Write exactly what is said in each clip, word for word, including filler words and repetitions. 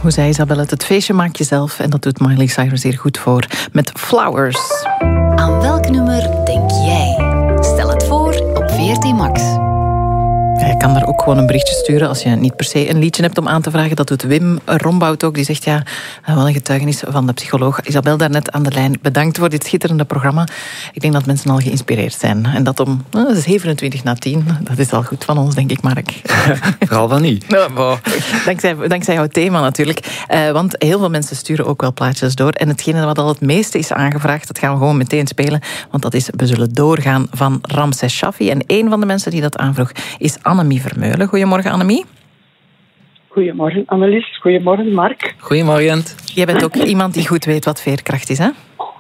Hoe zei Isabelle het? Het feestje maak je zelf. En dat doet Miley Cyrus hier goed voor. Met Flowers. Aan welk nummer denk jij? Stel het voor op V R T Max. Je kan daar ook gewoon een berichtje sturen als je niet per se een liedje hebt om aan te vragen. Dat doet Wim Rombout ook. Die zegt, ja, wel een getuigenis van de psycholoog Isabel daarnet aan de lijn. Bedankt voor dit schitterende programma. Ik denk dat mensen al geïnspireerd zijn. En dat om nou, zevenentwintig na tien. Dat is al goed van ons, denk ik, Mark. Vooral van niet. Nou, wow. dankzij, dankzij jouw thema natuurlijk. Uh, want heel veel mensen sturen ook wel plaatjes door. En hetgene wat al het meeste is aangevraagd, dat gaan we gewoon meteen spelen. Want dat is We zullen doorgaan van Ramses Shaffi. En een van de mensen die dat aanvroeg is Annemie Vermeulen. Goedemorgen, Annemie. Goedemorgen, Annelies. Goedemorgen, Mark. Goedemorgen. Jij bent ook iemand die goed weet wat veerkracht is, hè?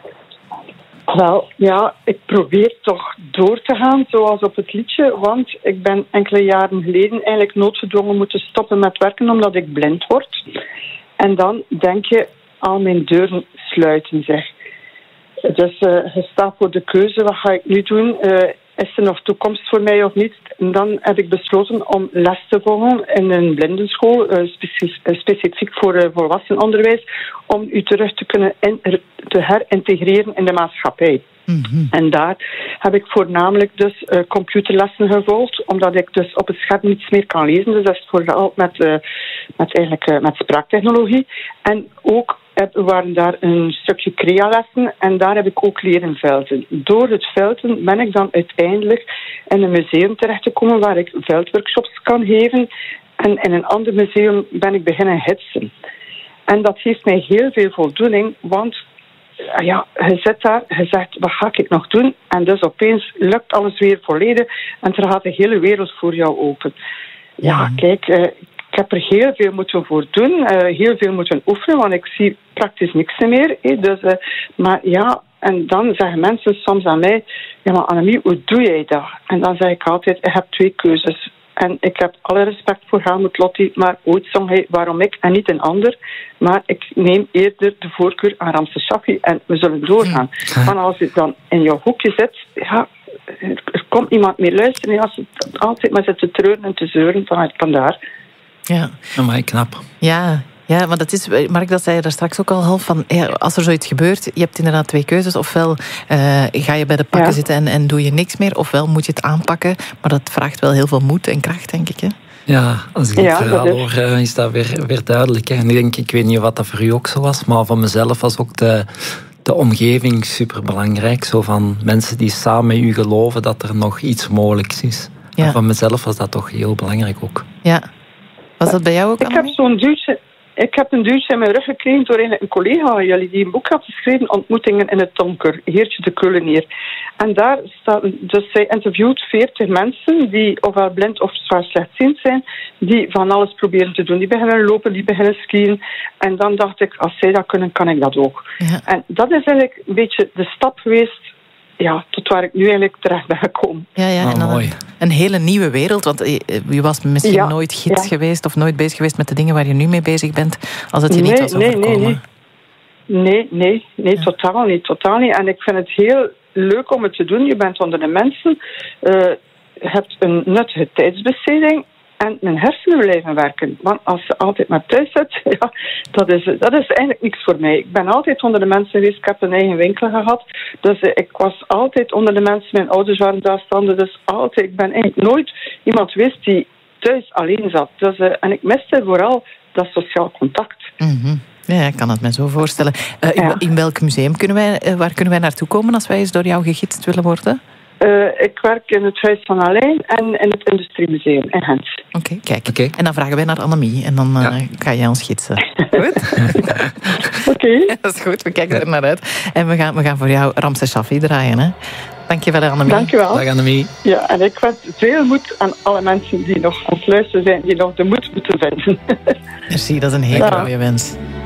Wel, ja, ik probeer toch door te gaan, zoals op het liedje. Want ik ben enkele jaren geleden eigenlijk noodgedwongen moeten stoppen met werken, omdat ik blind word. En dan denk je, al mijn deuren sluiten, zeg. Dus uh, je staat voor de keuze, wat ga ik nu doen? Uh, Is er nog toekomst voor mij of niet? En dan heb ik besloten om les te volgen in een blindenschool, uh, specie- uh, specifiek voor uh, volwassenenonderwijs, om u terug te kunnen in, te herintegreren in de maatschappij. Mm-hmm. En daar heb ik voornamelijk dus uh, computerlessen gevolgd, omdat ik dus op het scherm niets meer kan lezen. Dus dat is vooral met, uh, met, eigenlijk, uh, met spraaktechnologie. En ook we waren daar een stukje crea-lessen en daar heb ik ook leren velden. Door het velden ben ik dan uiteindelijk in een museum terechtgekomen waar ik veldworkshops kan geven. En in een ander museum ben ik beginnen hitsen. En dat geeft mij heel veel voldoening, want ja, je zit daar, je zegt, wat ga ik nog doen? En dus opeens lukt alles weer volledig en er gaat de hele wereld voor jou open. Ja, ja. kijk... Uh, Ik heb er heel veel moeten voor doen, uh, heel veel moeten oefenen, want ik zie praktisch niks meer. Eh, dus, uh, maar ja, en dan zeggen mensen soms aan mij, ja maar Annemie, hoe doe jij dat? En dan zeg ik altijd, ik heb twee keuzes. En ik heb alle respect voor Helmut Lotti, maar ooit zong hij waarom ik en niet een ander. Maar ik neem eerder de voorkeur aan Ramses Shaffi en we zullen doorgaan. Hmm. Want als je dan in jouw hoekje zit, ja, er komt niemand meer luisteren. Ja, als je altijd maar zit te treuren en te zeuren, vanuit vandaar. Ja, maar knap. Ja, ja, maar dat is, Mark, dat zei je daar straks ook al half van. Ja, als er zoiets gebeurt, je hebt inderdaad twee keuzes. Ofwel uh, ga je bij de pakken ja. zitten en, en doe je niks meer, ofwel moet je het aanpakken. Maar dat vraagt wel heel veel moed en kracht, denk ik, hè? Ja, als ik het ja, verhaal is... hoor, uh, is dat weer, weer duidelijk. Hè. En ik denk, ik weet niet wat dat voor u ook zo was, maar van mezelf was ook de, de omgeving superbelangrijk. Zo van mensen die samen met u geloven dat er nog iets mogelijks is. Ja. En van mezelf was dat toch heel belangrijk ook. Ja. Was dat bij jou ook, Ik heb zo'n duwtje, ik heb een duwtje in mijn rug gekregen door een collega van jullie die een boek had geschreven, Ontmoetingen in het donker, Heertje de Keulenier. En daar staat, dus zij interviewt veertig mensen die ofwel blind of zwaar slechtziend zijn, die van alles proberen te doen. Die beginnen lopen, die beginnen skiën. En dan dacht ik, als zij dat kunnen, kan ik dat ook. Ja. En dat is eigenlijk een beetje de stap geweest, ja, tot waar ik nu eigenlijk terecht ben gekomen. Ja, ja, en dan mooi. Een, een hele nieuwe wereld, want je was misschien ja, nooit gids ja. geweest of nooit bezig geweest met de dingen waar je nu mee bezig bent, als het je nee, niet was nee, overkomen. Nee, nee, nee, nee, nee ja. totaal niet, totaal niet. En ik vind het heel leuk om het te doen. Je bent onder de mensen, uh, je hebt een nuttige tijdsbesteding en mijn hersenen blijven werken. Want als je altijd maar thuis zit, ja, dat is, dat is eigenlijk niks voor mij. Ik ben altijd onder de mensen geweest. Ik heb een eigen winkel gehad. Dus uh, ik was altijd onder de mensen. Mijn ouders waren daar standen. Dus altijd. Ik ben eigenlijk nooit iemand geweest die thuis alleen zat. Dus, uh, en ik miste vooral dat sociaal contact. Mm-hmm. Ja, ik kan het me zo voorstellen. Uh, in, ja. in welk museum kunnen wij, uh, waar kunnen wij naartoe komen als wij eens door jou gegidst willen worden? Uh, ik werk in het Huis van Alijn en in het Industriemuseum in Gent. Oké, okay, kijk. Okay. En dan vragen wij naar Annemie en dan uh, ja. ga jij ons gidsen. Goed? Oké. Okay. Dat is goed, we kijken er naar uit. En we gaan, we gaan voor jou Ramses Shaffi draaien, hè? Dankjewel, Annemie. Dankjewel. Dag, Annemie. Ja, en ik wens veel moed aan alle mensen die nog aan het luisteren zijn, die nog de moed moeten vinden. Merci, dat is een hele mooie wens.